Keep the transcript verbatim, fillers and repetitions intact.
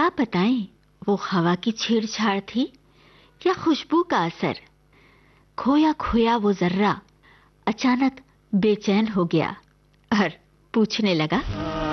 क्या बताएं, वो हवा की छेड़छाड़ थी या खुशबू का असर। खोया खोया वो जर्रा अचानक बेचैन हो गया और पूछने लगा,